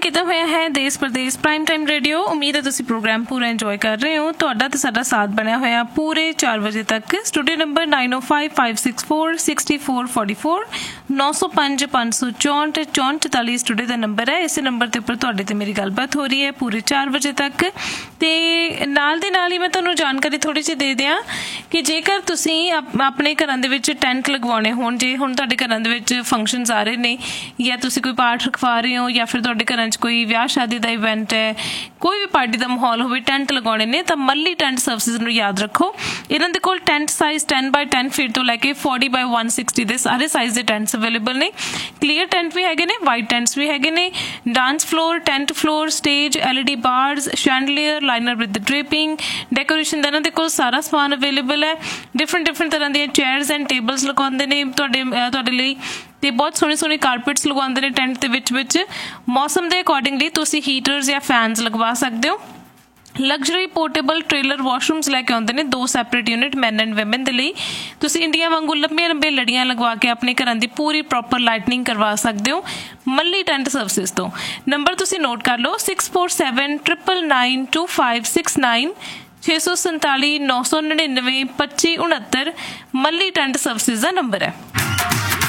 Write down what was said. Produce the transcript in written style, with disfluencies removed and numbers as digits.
ਕੀਤਾ ਹੋਇਆ ਹੈ ਦੇਸ਼ ਪ੍ਰਦੇਸ਼ ਪ੍ਰਾਈਮ ਟਾਈਮ ਰੇਡੀਓ। ਉਮੀਦ ਹੈ ਤੁਸੀਂ ਪ੍ਰੋਗਰਾਮ ਪੂਰਾ ਇੰਜੋਏ ਕਰ ਰਹੇ ਹੋ। ਤੁਹਾਡਾ ਤੇ ਸਾਡਾ ਸਾਥ ਬਣਿਆ ਹੋਇਆ ਪੂਰੇ 4 ਵਜੇ ਤੱਕ। ਸਟੂਡੀਓ ਨੰਬਰ 9055646444 905 564 6444 ਸਟੂਡੀਓ ਦਾ ਨੰਬਰ ਹੈ। ਇਸੇ ਨੰਬਰ ਦੇ ਉੱਪਰ ਤੁਹਾਡੇ ਤੇ ਮੇਰੀ ਗੱਲਬਾਤ ਹੋ ਰਹੀ ਹੈ ਪੂਰੇ 4 ਵਜੇ ਤੱਕ। ਤੇ ਨਾਲ ਦੀ ਨਾਲ ਹੀ ਮੈਂ ਤੁਹਾਨੂੰ ਜਾਣਕਾਰੀ ਥੋੜੀ ਜਿਹੀ ਦੇ ਦਿਆਂ ਕਿ ਜੇਕਰ ਤੁਸੀਂ ਆਪਣੇ ਘਰਾਂ ਦੇ ਵਿੱਚ ਟੈਂਟ ਲਗਵਾਉਣੇ ਹੋਣ, ਜੇ ਹੁਣ ਤੁਹਾਡੇ ਘਰਾਂ ਦੇ ਵਿੱਚ ਫੰਕਸ਼ਨਸ ਆ ਰਹੇ ਨੇ ਜਾਂ ਤੁਸੀਂ ਕੋਈ ਪਾਠ ਰਖਵਾ ਰਹੇ ਹੋ ਜਾਂ ਫਿਰ ਤੁਹਾਡੇ ਘਰਾਂ 'ਚ ਕੋਈ ਵਿਆਹ ਸ਼ਾਦੀ ਦਾ ਇਵੈਂਟ ਹੈ, ਕੋਈ ਵੀ ਪਾਰਟੀ ਦਾ ਮਾਹੌਲ ਹੋਵੇ, ਟੈਂਟ ਲਗਾਉਣੇ ਨੇ ਤਾਂ ਮੱਲੀ ਟੈਂਟ ਸਰਵਿਸਿਜ਼ ਨੂੰ ਯਾਦ ਰੱਖੋ। ਇਹਨਾਂ ਦੇ ਕੋਲ ਟੈਂਟ ਸਾਈਜ਼ 10 ਬਾਈ 10 ਫੀਟ ਤੋਂ ਲੈ ਕੇ 40 ਬਾਈ 160 ਦੇ ਸਾਰੇ ਸਾਈਜ਼ ਦੇ ਟੈਂਟਸ ਅਵੇਲੇਬਲ ਨੇ। ਕਲੀਅਰ ਟੈਂਟ ਵੀ ਹੈਗੇ ਨੇ, ਵਾਈਟ ਟੈਂਟਸ ਵੀ ਹੈਗੇ ਨੇ, dance floor, tent floor, stage, LED ਬਾਰਸ, ਸ਼ੈਂਡਲੀਅਰ, liner with ਡ੍ਰੇਪਿੰਗ, decoration ਦਾ ਇਹਨਾਂ ਦੇ ਕੋਲ ਸਾਰਾ ਸਮਾਨ ਅਵੇਲੇਬਲ ਹੈ। ਡਿਫਰੈਂਟ ਤਰ੍ਹਾਂ ਦੀਆਂ ਚੇਅਰਸ ਐਂਡ ਟੇਬਲਸ ਲਗਾਉਂਦੇ ਨੇ ਤੁਹਾਡੇ ਲਈ ਤੇ ਬਹੁਤ ਸੋਹਣੇ ਕਾਰਪੇਟਸ ਲਗਵਾਉਂਦੇ ਨੇ ਟੈਂਟ ਦੇ ਵਿੱਚ। ਮੌਸਮ ਦੇ ਅਕੋਰਡਿੰਗਲੀ ਤੁਸੀਂ ਹੀਟਰਸ ਜਾਂ ਫੈਨਸ ਲਗਵਾ ਸਕਦੇ ਹੋ। ਲਗਜ਼ਰੀ ਪੋਰਟੇਬਲ ਟ੍ਰੇਲਰ ਵਾਸ਼ਰੂਮਸ ਲੈ ਕੇ ਆਉਂਦੇ ਨੇ, 2 separate unit man and woman ਦੇ ਲਈ। ਤੁਸੀਂ ਇੰਡੀਆ ਵਾਂਗੂ ਲੰਬੀਆਂ ਲੜੀਆਂ ਲਗਵਾ ਕੇ ਆਪਣੇ ਘਰਾਂ ਦੀ ਪੂਰੀ ਪ੍ਰੋਪਰ ਲਾਈਟਨਿੰਗ ਕਰਵਾ ਸਕਦੇ ਹੋ ਮੱਲੀ ਟੈਂਟ ਸਰਵਿਸਿਜ਼ ਤੋਂ। ਨੰਬਰ ਤੁਸੀਂ ਨੋਟ ਕਰ ਲਓ 6479992569 647 999 2569 ਮੱਲੀ ਟੈਂਟ ਸਰਵਿਸਿਜ਼ ਦਾ ਨੰਬਰ ਹੈ।